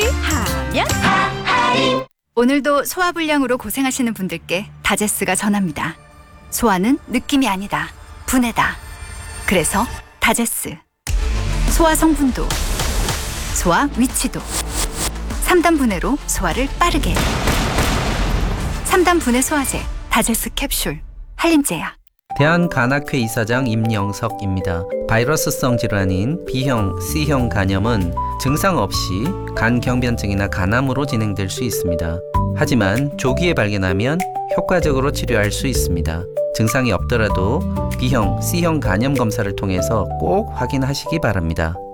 하면 오늘도 소화불량으로 고생하시는 분들께 다제스가 전합니다. 소화는 느낌이 아니다. 분해다. 그래서 다제스. 소화 성분도, 소화 위치도 3단 분해로 소화를 빠르게. 3단 분해 소화제 다제스 캡슐 한림제약. 대한간학회 이사장 임영석입니다. 바이러스성 질환인 B형, C형 간염은 증상 없이 간경변증이나 간암으로 진행될 수 있습니다. 하지만 조기에 발견하면 효과적으로 치료할 수 있습니다. 증상이 없더라도 B형, C형 간염 검사를 통해서 꼭 확인하시기 바랍니다.